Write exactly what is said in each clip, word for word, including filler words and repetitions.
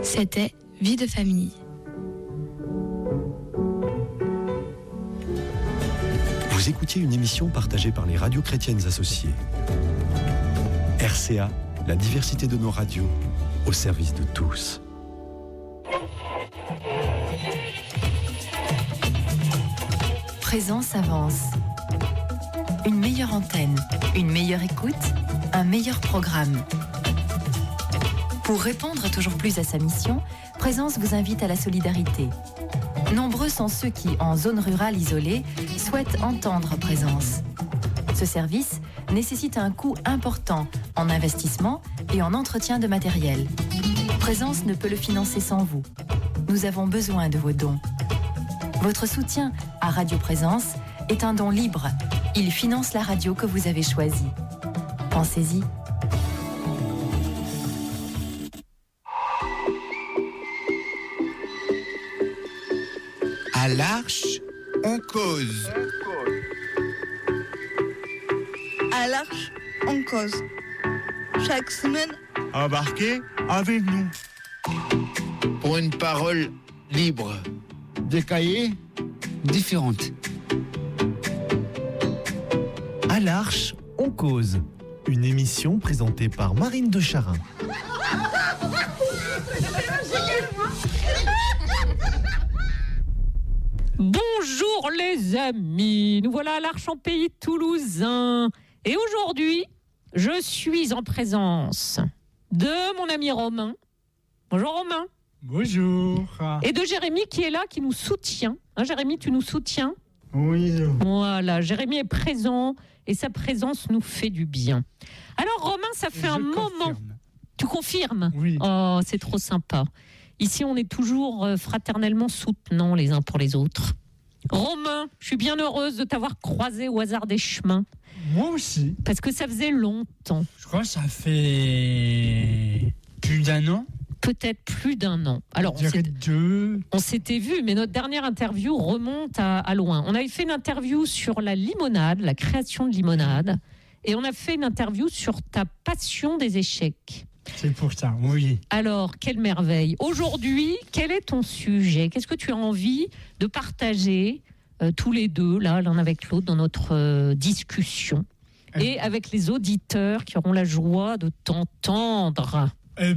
C'était Vie de famille. Vous écoutiez une émission partagée par les radios chrétiennes associées. R C A, la diversité de nos radios, au service de tous. Présence avance. Une meilleure antenne, une meilleure écoute, un meilleur programme. Pour répondre toujours plus à sa mission, Présence vous invite à la solidarité. Nombreux sont ceux qui, en zone rurale isolée, souhaitent entendre Présence. Ce service nécessite un coût important en investissement et en entretien de matériel. Présence ne peut le financer sans vous. Nous avons besoin de vos dons. Votre soutien à Radio Présence est un don libre. Il finance la radio que vous avez choisie. Pensez-y. À l'Arche, on cause. À l'Arche, on cause. Chaque semaine, Embarquez avec nous. Pour une parole libre. Des cahiers différentes. À l'Arche, on cause. Une émission présentée par Marine de Charin. Bonjour les amis, nous voilà à l'Arche en pays toulousain. Et aujourd'hui, je suis en présence de mon ami Romain. Bonjour Romain. Bonjour. Et de Jérémy qui est là, qui nous soutient. Hein, Jérémy, tu nous soutiens ? Oui. Voilà, Jérémy est présent et sa présence nous fait du bien. Alors Romain, ça fait Je un confirme. moment. Tu confirmes ? Oui. Oh, c'est trop sympa. Ici, on est toujours fraternellement soutenants les uns pour les autres. Romain, je suis bien heureuse de t'avoir croisé au hasard des chemins. Moi aussi. Parce que ça faisait longtemps. Je crois que ça fait plus d'un an. Peut-être plus d'un an. Alors, Je on, dirais s'était, deux. on s'était vu, mais notre dernière interview remonte à, à loin. On avait fait une interview sur la limonade, la création de limonade, et on a fait une interview sur ta passion des échecs. C'est pour ça, oui. Alors, quelle merveille. Aujourd'hui, quel est ton sujet ? Qu'est-ce que tu as envie de partager euh, tous les deux, là, l'un avec l'autre, dans notre euh, discussion ? Et avec les auditeurs qui auront la joie de t'entendre. Eh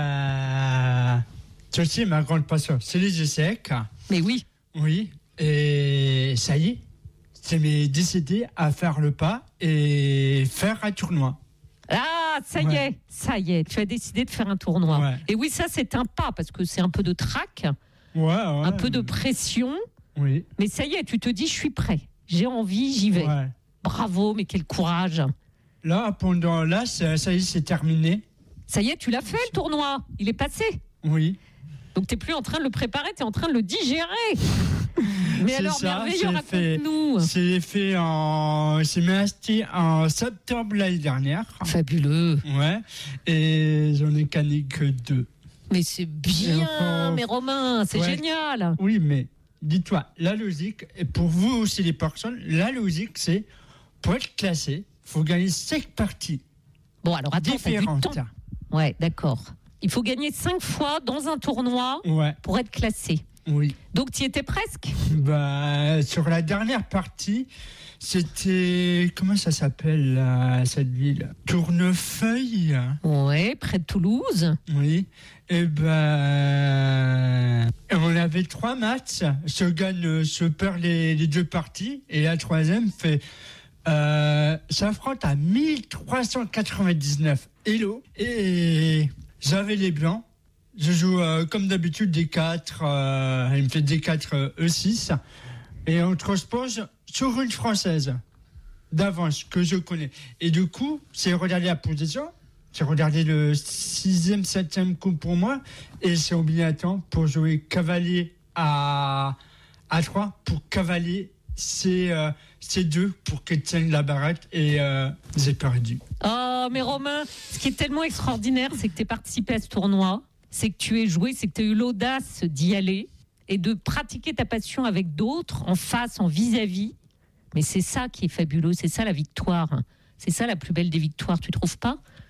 ben, tu sais, ma grande passion, c'est les échecs. Mais oui. Oui. Et ça y est, c'est mes décidé à faire le pas et faire un tournoi. Ah, ça y Ouais. est, ça y est, tu as décidé de faire un tournoi. Ouais. Et oui, ça c'est un pas, parce que c'est un peu de trac, Ouais, ouais. un peu de pression, Oui. mais ça y est, tu te dis, je suis prêt, j'ai envie, j'y vais. Ouais. Bravo, mais quel courage. Là, pendant là, ça, ça y est, c'est terminé. Ça y est, tu l'as fait le tournoi, il est passé. Oui. Donc tu n'es plus en train de le préparer, tu es en train de le digérer. Mais C'est alors, ça, merveilleux, c'est fait. raconte-nous. C'est fait en. C'est inscrit en septembre l'année dernière. Fabuleux. Ouais. Et j'en ai gagné que deux. Mais c'est bien, Euh, mais Romain, c'est ouais. génial. Oui, mais dis-toi, la logique, et pour vous aussi les personnes, la logique, c'est pour être classé, il faut gagner cinq parties Bon, alors attends, t'as du différentes. temps. Ouais, d'accord. Il faut gagner cinq fois dans un tournoi Ouais, pour être classé. oui. Donc tu y étais presque. Bah, sur la dernière partie, c'était. Comment ça s'appelle, là, cette ville Tournefeuille. Ouais, près de Toulouse. Oui. Et ben. On avait trois matchs. Se gagne, se perd les, les deux parties. Et la troisième fait. Euh, s'affronte à mille trois cent quatre-vingt-dix-neuf Hello. Et j'avais les blancs. Je joue euh, comme d'habitude D quatre. Euh, il me fait D quatre euh, E six. Et on transpose sur une française d'avance que je connais. Et du coup, c'est regarder la position. C'est regarder le sixième, septième coup pour moi. Et c'est obligatoire pour jouer cavalier à, à trois pour cavalier. C'est euh, c'est deux pour qu'elle tienne la baraque et euh, j'ai perdu. Oh, mais Romain, ce qui est tellement extraordinaire, c'est que tu es participé à ce tournoi, c'est que tu es joué, c'est que tu as eu l'audace d'y aller et de pratiquer ta passion avec d'autres, en face, en vis-à-vis. Mais c'est ça qui est fabuleux, c'est ça la victoire. C'est ça la plus belle des victoires, tu trouves pas ?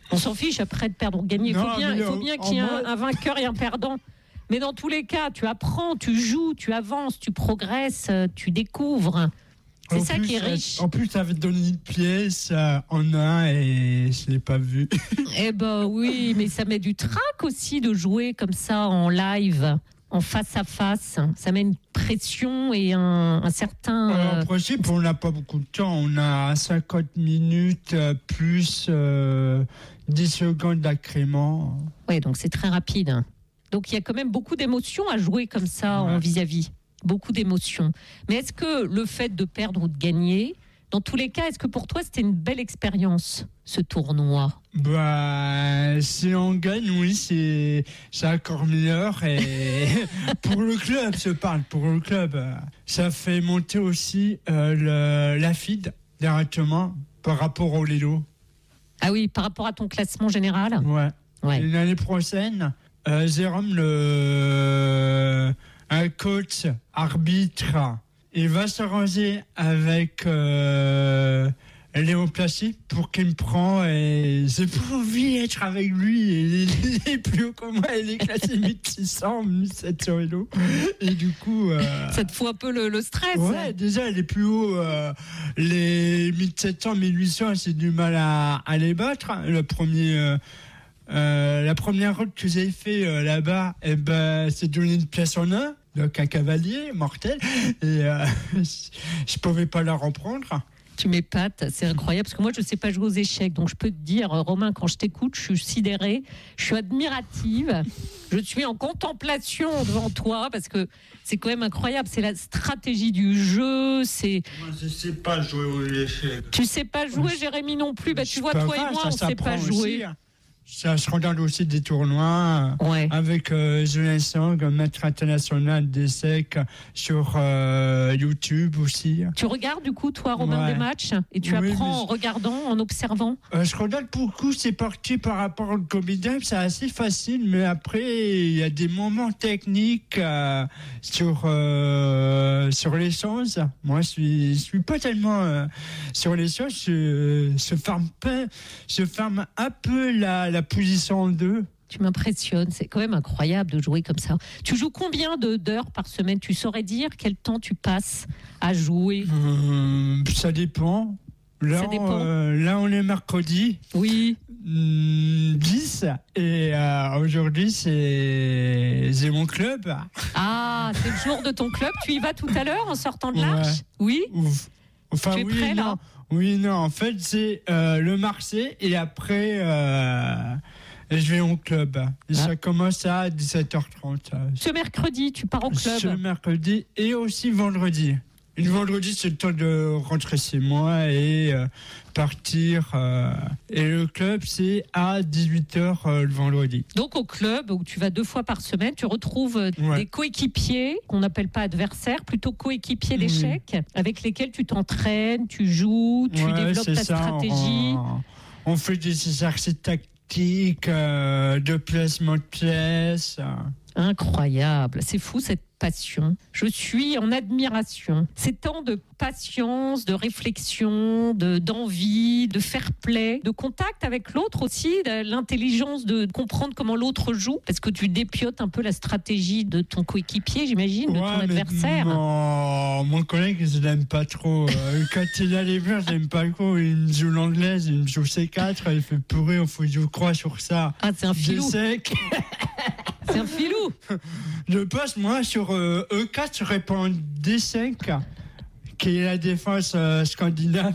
On s'en fiche après de perdre ou de gagner. Il faut Non, bien, mais il faut en- bien en qu'il y ait un, mode- un vainqueur et un perdant. Mais dans tous les cas, tu apprends, tu joues, tu avances, tu progresses, euh, tu découvres. C'est En ça plus, qui est euh, riche. En plus, ça avait donné une pièce euh, en un et je l'ai pas vu. Eh ben oui, mais ça met du trac aussi de jouer comme ça en live, en face à face. Ça met une pression et un, un certain. Alors, euh, en principe, on n'a pas beaucoup de temps. On a cinquante minutes euh, plus euh, dix secondes d'accrément. Ouais, donc c'est très rapide. Donc il y a quand même beaucoup d'émotions à jouer comme ça Ouais. en vis-à-vis. Beaucoup d'émotions. Mais est-ce que le fait de perdre ou de gagner, dans tous les cas, est-ce que pour toi c'était une belle expérience, ce tournoi ? Bah, si on gagne, oui, c'est, c'est encore meilleur. Et pour le club, je parle, pour le club, euh, ça fait monter aussi euh, le, la F I D directement par rapport au Lelo. Ah oui, par rapport à ton classement général ? Ouais. Ouais. Et l'année prochaine, euh, Jérôme, le, un coach arbitre, il va s'arranger avec euh, Léon Plachy pour qu'il me prend et j'ai pas envie d'être avec lui. Il est, il est plus haut que moi, il est classé mille six cents, mille sept cents vélos. Et du coup. Euh, Ça te fout un peu le, le stress ? Ouais, déjà, les plus hauts, euh, les mille sept cents, mille huit cents, j'ai du mal à, à les battre. Le premier, euh, euh, la première route que j'ai fait euh, là-bas, eh ben, c'est donner une pièce en un, donc un cavalier mortel, et euh, je pouvais pas la reprendre. Tu m'épates, c'est incroyable, parce que moi je ne sais pas jouer aux échecs, donc je peux te dire, Romain, quand je t'écoute, je suis sidérée, je suis admirative, je suis en contemplation devant toi, parce que c'est quand même incroyable, c'est la stratégie du jeu, c'est... Moi, je sais pas jouer aux échecs. Tu sais pas jouer, Jérémy non plus, bah, tu vois, Pas toi grave, et moi, ça on ne sait pas s'apprend jouer. aussi. Ça se regarde aussi des tournois Ouais. avec euh, Julien Sang, maître international d'essec sur euh, YouTube aussi. Tu regardes du coup, toi, Romain, Ouais. des matchs, et tu Oui, apprends mais- en regardant, en observant. Euh, je regarde beaucoup, c'est parti par rapport au comédien, c'est assez facile, mais après, il y a des moments techniques euh, sur, euh, sur les choses. Moi, je suis, je suis pas tellement euh, sur les choses, je, je, ferme pas, je ferme un peu la, la position en deux. Tu m'impressionnes, c'est quand même incroyable de jouer comme ça. Tu joues combien de- d'heures par semaine ? Tu saurais dire quel temps tu passes à jouer ? Euh, ça dépend. Là, Ça dépend. euh, là, on est mercredi. Oui. Hmm, dix. Et euh, aujourd'hui, c'est, c'est mon club. Ah, c'est le jour de ton club. Tu y vas tout à l'heure en sortant de Ouais. l'Arche ? Oui. Ouf. Enfin, Tu es oui, prêt, et là non. Oui, non. En fait, c'est euh, le Marseille et après, euh, je vais au club. Et Ah. ça commence à dix-sept heures trente. euh, Ce mercredi, tu pars au club. Ce mercredi et aussi vendredi. Et le vendredi, c'est le temps de rentrer chez moi et euh, partir. euh, et le club, c'est à dix-huit heures euh, le vendredi. Donc au club où tu vas deux fois par semaine, tu retrouves euh, Ouais. des coéquipiers qu'on n'appelle pas adversaires, plutôt coéquipiers Oui. d'échecs, avec lesquels tu t'entraînes, tu joues, tu Ouais, développes c'est ta ça, stratégie. On, on fait des exercices tactiques, euh, de placement de pièces. euh. Incroyable, c'est fou cette passion. Je suis en admiration. C'est tant de patience, de réflexion, de d'envie, de fair play, de contact avec l'autre aussi, de l'intelligence de comprendre comment l'autre joue, parce que tu dépiotes un peu la stratégie de ton coéquipier, j'imagine, de ton Ouais, mais adversaire. Mon, mon collègue, je l'aime pas trop. Euh, Quand il a les murs, je l'aime pas trop. Il me joue l'anglaise, il me joue C quatre, il fait pourrir, il faut que je crois sur ça. Ah, c'est un filou. Je sais que C'est un filou. je passe, moi, sur euh, E quatre, je réponds D cinq, qui est la défense euh, scandinave.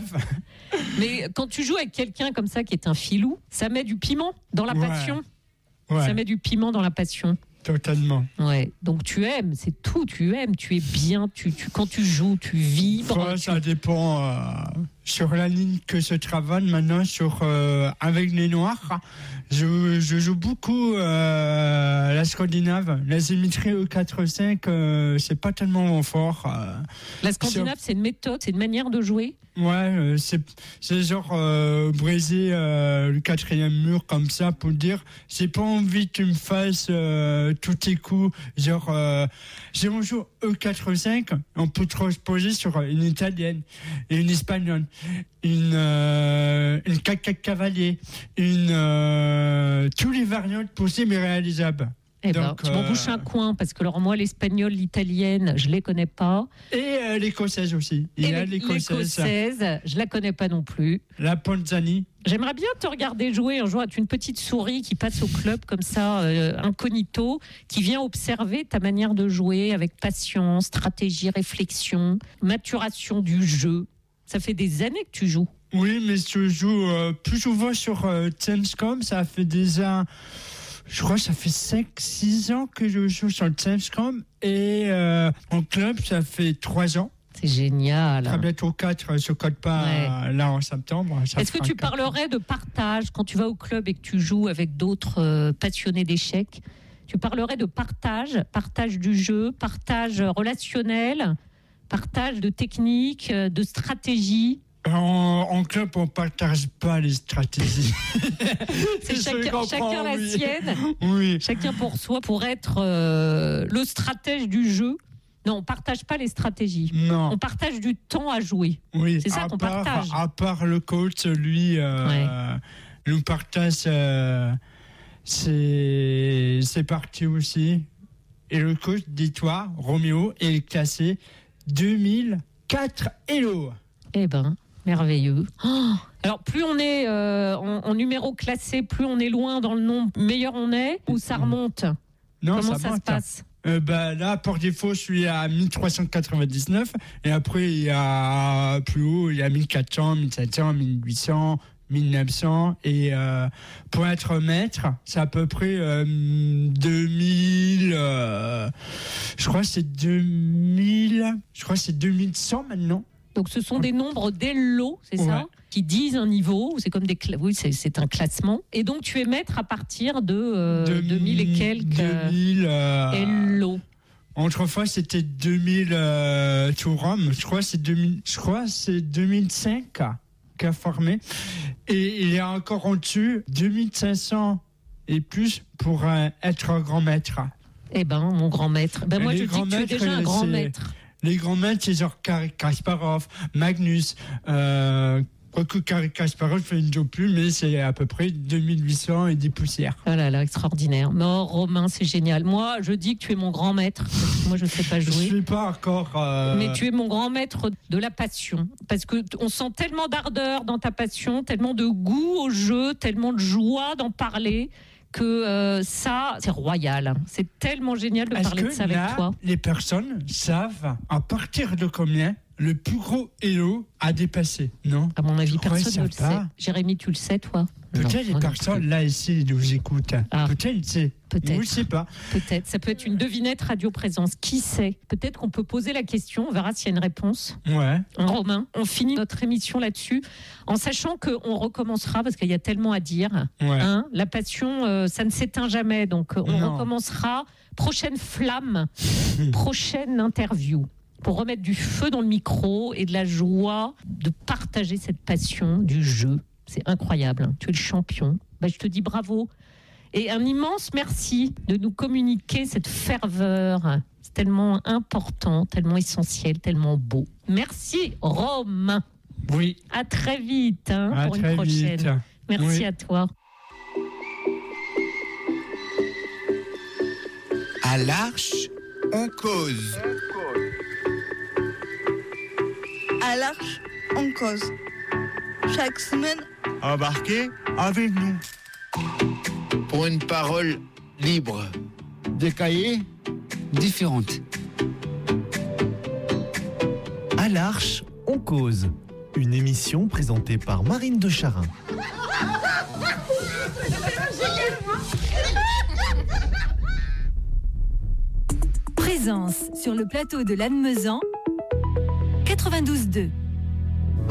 Mais quand tu joues avec quelqu'un comme ça qui est un filou, ça met du piment dans la Ouais. passion. Ouais, Ça met du piment dans la passion. totalement. Ouais. Donc tu aimes, c'est tout. Tu aimes, tu es bien. Tu, tu quand tu joues, tu vibres. Ouais, ça dépend euh, sur la ligne que je travaille maintenant sur euh, avec les Noirs. Je, je joue beaucoup euh, la scandinave, la symétrie E quatre cinq, euh, c'est pas tellement mon fort. euh. La scandinave, c'est une méthode, c'est une manière de jouer. Ouais, euh, c'est c'est genre euh, briser euh, le quatrième mur comme ça pour dire j'ai pas envie que tu me fasses euh, tous tes coups. Genre euh, si on joue E quatre cinq, on peut transposer sur une italienne et une espagnole. une, euh, une quatre quatre cavalier, une, euh, tous les variantes possibles et réalisables. Eh ben, Donc, tu m'en euh, bouches un coin, parce que alors moi, l'espagnol, l'italienne, je les connais pas. Et euh, l'écossaise aussi. Il Et y a l'é- l'écossaise, l'écossaise, je la connais pas non plus. la Ponzani. J'aimerais bien te regarder jouer un jour. Tu une petite souris qui passe au club comme ça, euh, incognito, qui vient observer ta manière de jouer avec patience, stratégie, réflexion, maturation du jeu. Ça fait des années que tu joues. Oui, mais je joue euh, plus souvent sur euh, Gamescom. Ça fait déjà, je crois que ça fait cinq six ans que je joue sur Gamescom. Et euh, en club, ça fait trois ans. C'est génial. Très bientôt quatre, je ne code pas Ouais. euh, là en septembre. ça Est-ce que fera tu quatre. parlerais de partage quand tu vas au club et que tu joues avec d'autres euh, passionnés d'échecs? Tu parlerais de partage, partage du jeu, partage relationnel, partage de technique, euh, de stratégie? En, en club, on ne partage pas les stratégies. C'est Je chacun, comprends, chacun la oui. sienne, Oui. chacun pour soi, pour être euh, le stratège du jeu. Non, on partage pas les stratégies. Non. On partage du temps à jouer. Oui, C'est ça à qu'on part, partage. À part le coach, lui, euh, Ouais. nous partage euh, ses, ses parties aussi. Et le coach, dis-toi, Roméo, est classé deux mille quatre Hello. Eh ben, merveilleux. Oh, alors, plus on est euh, en, en numéro classé, plus on est loin dans le nombre, meilleur on est, ou ça remonte? Non, Comment ça, ça, se monte. passe? Euh, bah, là, par défaut, je suis à mille trois cent quatre-vingt-dix-neuf. Et après, il y a plus haut, il y a mille quatre cents, mille sept cents, mille huit cents, mille neuf cents. Et euh, pour être maître, c'est à peu près euh, deux mille. Euh, je crois que c'est deux mille. Je crois que c'est deux mille cent maintenant. Donc, ce sont des nombres d'Hello, c'est ça? Ouais. Qui disent un niveau, c'est comme des cla- oui, c'est, c'est un classement. Et donc, tu es maître à partir de euh, deux mille et quelques euh, deux mille. Euh, Hello. Autrefois, c'était deux mille euh, tout Rome. Je crois que c'est deux mille. Je crois que c'est deux mille cinq qu'a formé. Et il y a encore en dessus deux mille cinq cents et plus pour euh, être un grand maître. Eh ben, mon grand maître. Ben, moi, Les je dis grands que tu es maîtres, déjà un grand c'est- maître. Les grands maîtres, c'est genre Garry Kasparov, Magnus. Euh, quoique Garry Kasparov fait une job plus, mais c'est à peu près deux mille huit cents et des poussières. Oh là là, extraordinaire. Non, Romain, c'est génial. Moi, je dis que tu es mon grand maître. Parce que moi, je ne sais pas Je ne jouer. suis pas encore. euh, Mais tu es mon grand maître de la passion. Parce que t- on sent tellement d'ardeur dans ta passion, tellement de goût au jeu, tellement de joie d'en parler, que euh, ça, c'est royal. C'est tellement génial de Est-ce parler que de ça avec là, toi. les personnes savent à partir de combien le plus gros Hello a dépassé? Non. À mon avis, Je crois personne qu'ils ne le savent sait. pas. Jérémy, tu le sais, toi? Peut-être Non, les moi non personnes plus. là ici nous écoutent. Ah. Peut-être ils savent. Peut-être. Je ne sais pas. Peut-être. Ça peut être une devinette radio-présence. Qui sait? Peut-être qu'on peut poser la question. On verra s'il y a une réponse. Ouais. Romain, on finit notre émission là-dessus en sachant qu'on recommencera parce qu'il y a tellement à dire. Ouais. Hein, la passion, euh, ça ne s'éteint jamais. Donc, euh, on Non. recommencera. Prochaine flamme, prochaine interview pour remettre du feu dans le micro et de la joie de partager cette passion du jeu. C'est incroyable. Hein. Tu es le champion. Bah, je te dis bravo. Et un immense merci de nous communiquer cette ferveur. C'est tellement important, tellement essentiel, tellement beau. Merci, Romain. Oui. À très vite hein, À pour une très prochaine. vite. Merci Oui. à toi. À l'Arche, on cause. À l'Arche, on cause. Chaque semaine, Embarquez avec nous. Pour une parole libre. Des cahiers différentes. À l'Arche, on cause. Une émission présentée par Marine de Charin. Présence sur le plateau de Lannemezan, quatre-vingt-douze deux.